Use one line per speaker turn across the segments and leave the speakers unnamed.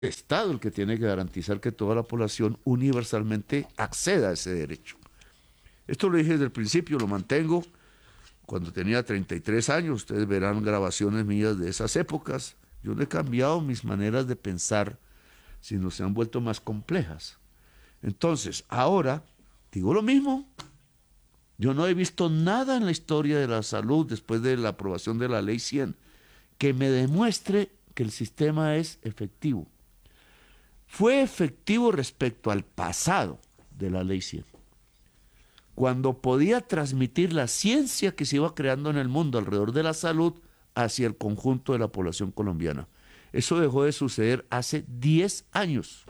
Estado el que tiene que garantizar que toda la población universalmente acceda a ese derecho. Esto lo dije desde el principio, lo mantengo. Cuando tenía 33 años, ustedes verán grabaciones mías de esas épocas. Yo no he cambiado mis maneras de pensar, sino se han vuelto más complejas. Entonces, ahora digo lo mismo. Yo no he visto nada en la historia de la salud después de la aprobación de la Ley 100 que me demuestre que el sistema es efectivo. Fue efectivo respecto al pasado de la Ley 100, cuando podía transmitir la ciencia que se iba creando en el mundo alrededor de la salud hacia el conjunto de la población colombiana. Eso dejó de suceder hace 10 años.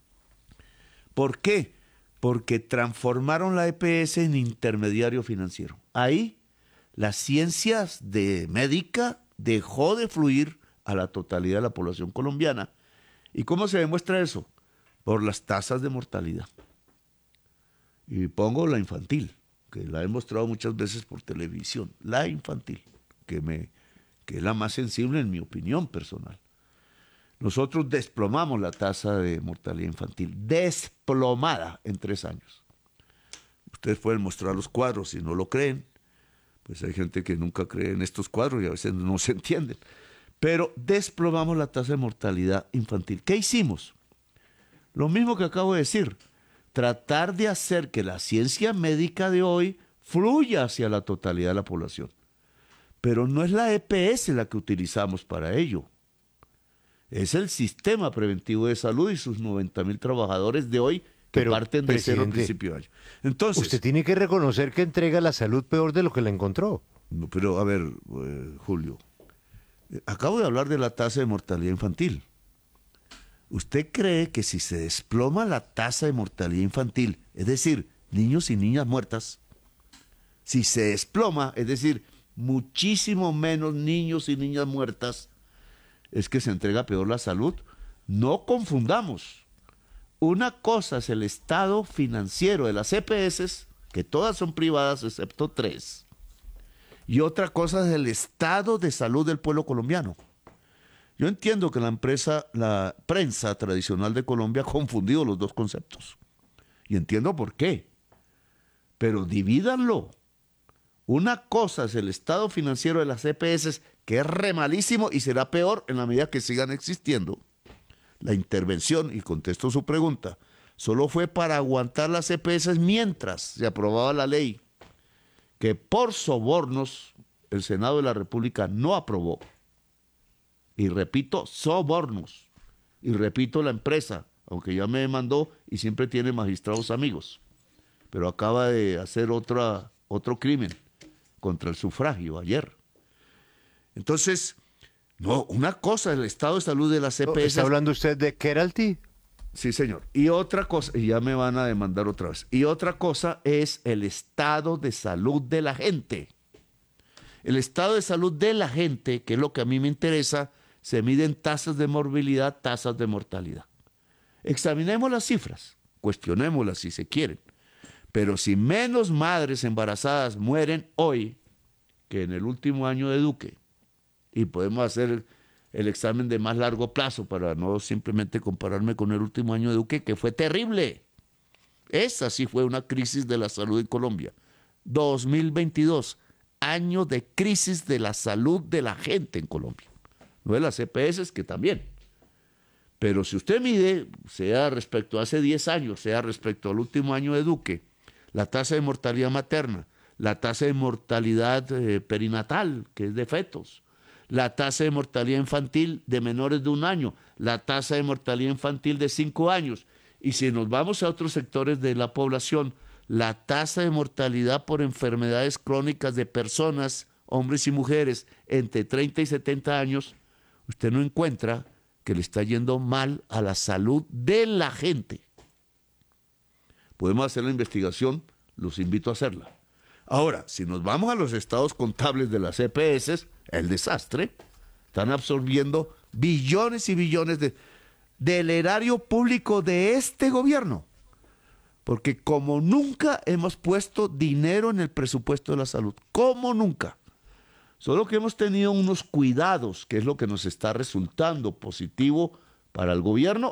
¿Por qué? Porque transformaron la EPS en intermediario financiero. Ahí la ciencia médica dejó de fluir a la totalidad de la población colombiana. ¿Y cómo se demuestra eso? Por las tasas de mortalidad. Y pongo la infantil, que la he mostrado muchas veces por televisión. La infantil, que es la más sensible en mi opinión personal. Nosotros desplomamos la tasa de mortalidad infantil, desplomada en 3 años. Ustedes pueden mostrar los cuadros, si no lo creen, pues hay gente que nunca cree en estos cuadros y a veces no se entienden. Pero desplomamos la tasa de mortalidad infantil. ¿Qué hicimos? Lo mismo que acabo de decir, tratar de hacer que la ciencia médica de hoy fluya hacia la totalidad de la población. Pero no es la EPS la que utilizamos para ello. Es el sistema preventivo de salud y sus 90.000 trabajadores de hoy que
Pero,
parten de cero al
presidente,
principio de año. Entonces,
usted tiene que reconocer que entrega la salud peor de lo que la encontró.
no, pero a ver, Julio, acabo de hablar de la tasa de mortalidad infantil. ¿Usted cree que si se desploma la tasa de mortalidad infantil, es decir, niños y niñas muertas, si se desploma, es decir, muchísimo menos niños y niñas muertas, es que se entrega peor la salud? No confundamos. Una cosa es el estado financiero de las EPS, que todas son privadas excepto 3, y otra cosa es el estado de salud del pueblo colombiano. Yo entiendo que la prensa tradicional de Colombia ha confundido los dos conceptos. Y entiendo por qué. Pero divídanlo. Una cosa es el estado financiero de las EPS, que es re malísimo y será peor en la medida que sigan existiendo. La intervención, y contesto su pregunta, solo fue para aguantar las EPS mientras se aprobaba la ley, que por sobornos el Senado de la República no aprobó. Y repito, sobornos. Y repito, la empresa, aunque ya me demandó y siempre tiene magistrados amigos, pero acaba de hacer otro crimen contra el sufragio ayer. Entonces, no, una cosa es el estado de salud de las
¿Está
EPS.
hablando usted de Keralty?
Sí, señor. Y otra cosa, y ya me van a demandar otra vez, y otra cosa es el estado de salud de la gente. El estado de salud de la gente, que es lo que a mí me interesa, se miden tasas de morbilidad, tasas de mortalidad. Examinemos las cifras, cuestionémoslas si se quieren. Pero si menos madres embarazadas mueren hoy que en el último año de Duque, y podemos hacer el examen de más largo plazo para no simplemente compararme con el último año de Duque, que fue terrible. Esa sí fue una crisis de la salud en Colombia. 2022, año de crisis de la salud de la gente en Colombia. No de las EPS, que también. Pero si usted mide, sea respecto a hace 10 años, sea respecto al último año de Duque, la tasa de mortalidad materna, la tasa de mortalidad perinatal, que es de fetos, la tasa de mortalidad infantil de menores de 1 año, la tasa de mortalidad infantil de 5 años. Y si nos vamos a otros sectores de la población, la tasa de mortalidad por enfermedades crónicas de personas, hombres y mujeres, entre 30 y 70 años, usted no encuentra que le está yendo mal a la salud de la gente. Podemos hacer la investigación, los invito a hacerla. Ahora, si nos vamos a los estados contables de las EPS, el desastre, están absorbiendo billones y billones del erario público de este gobierno. Porque como nunca hemos puesto dinero en el presupuesto de la salud, como nunca. Solo que hemos tenido unos cuidados, que es lo que nos está resultando positivo para el gobierno